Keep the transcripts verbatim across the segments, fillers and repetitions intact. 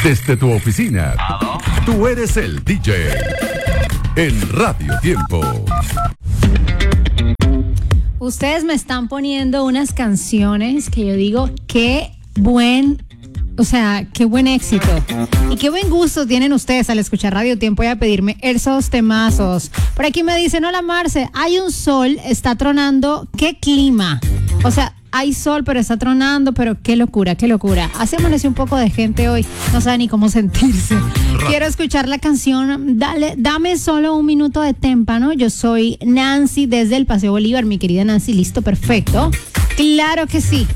Desde tu oficina, tú eres el D J. En Radio Tiempo. Ustedes me están poniendo unas canciones que yo digo, qué buen, o sea, qué buen éxito. Y qué buen gusto tienen ustedes al escuchar Radio Tiempo y a pedirme esos temazos. Por aquí me dicen, hola Marce, hay un sol, está tronando, ¿qué clima? O sea, hay sol, pero está tronando, pero qué locura, qué locura. Así amaneció un poco de gente hoy, no sabe ni cómo sentirse. Quiero escuchar la canción, dale, dame solo un minuto de témpano. Yo soy Nancy desde el Paseo Bolívar, mi querida Nancy, listo, perfecto. Claro que sí.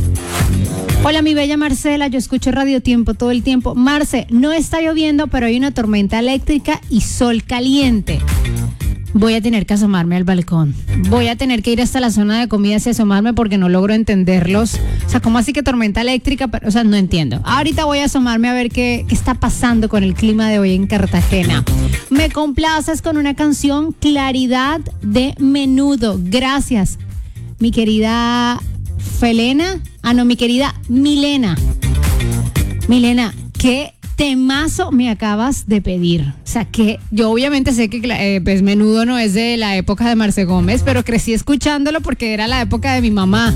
Hola mi bella Marcela, yo escucho Radio Tiempo todo el tiempo. Marce, no está lloviendo, pero hay una tormenta eléctrica y sol caliente. Voy a tener que asomarme al balcón. Voy a tener que ir hasta la zona de comidas y asomarme porque no logro entenderlos. O sea, ¿cómo así que tormenta eléctrica? O sea, no entiendo. Ahorita voy a asomarme a ver qué, qué está pasando con el clima de hoy en Cartagena. Me complaces con una canción, Claridad de Menudo. Gracias, mi querida Felena. Ah, no, mi querida Milena. Milena, qué temazo me acabas de pedir. O sea, que yo obviamente sé que eh, pues Menudo no es de la época de Marce Gómez, pero crecí escuchándolo porque era la época de mi mamá.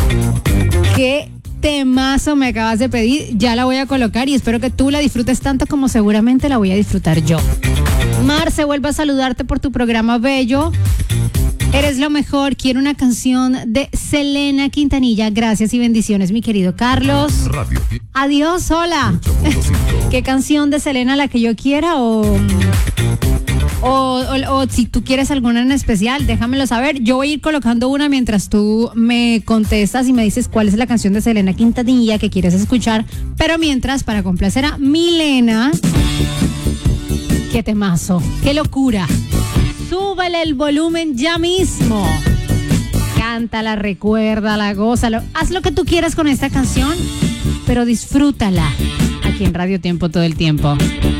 Qué temazo me acabas de pedir. Ya la voy a colocar y espero que tú la disfrutes tanto como seguramente la voy a disfrutar yo. Marce, vuelvo a saludarte por tu programa bello. Eres lo mejor. Quiero una canción de Selena Quintanilla. Gracias y bendiciones, mi querido Carlos. Radio. Adiós, hola. ¿Qué canción de Selena la que yo quiera o, o, o, o si tú quieres alguna en especial, déjamelo saber. Yo voy a ir colocando una mientras tú me contestas y me dices cuál es la canción de Selena Quintanilla que quieres escuchar. Pero mientras, para complacer a Milena, qué temazo, qué locura. Súbele el volumen ya mismo. Cántala, recuérdala, gózalo. Haz lo que tú quieras con esta canción, pero disfrútala aquí en Radio Tiempo todo el tiempo.